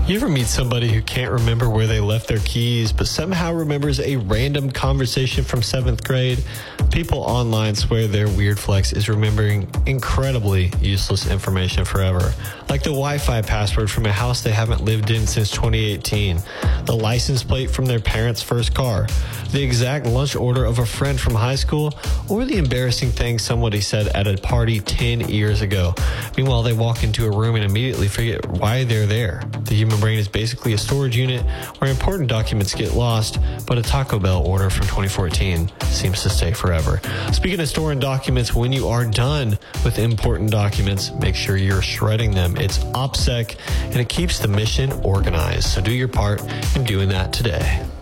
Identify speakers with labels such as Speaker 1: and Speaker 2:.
Speaker 1: You ever meet somebody who can't remember where they left their keys, but somehow remembers a random conversation from 7th grade? People online swear their weird flex is remembering incredibly useless information forever. Like the Wi-Fi password from a house they haven't lived in since 2018, the license plate from their parents' first car, the exact lunch order of a friend from high school, or the embarrassing thing somebody said at a party 10 years ago. Meanwhile, they walk into a room and immediately forget why they're there. The human brain is basically a storage unit where important documents get lost, but a Taco Bell order from 2014 seems to stay forever. Speaking of storing documents, when you are done with important documents, make sure you're shredding them. It's OPSEC, and it keeps the mission organized. So do your part in doing that today.